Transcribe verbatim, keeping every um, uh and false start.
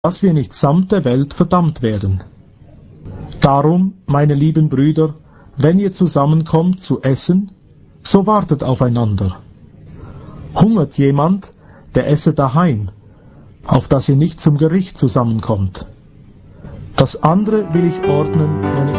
dass wir nicht samt der Welt verdammt werden. Darum, meine lieben Brüder, wenn ihr zusammenkommt zu essen, so wartet aufeinander. Hungert jemand, der esse daheim, auf dass ihr nicht zum Gericht zusammenkommt. Das andere will ich ordnen, wenn ich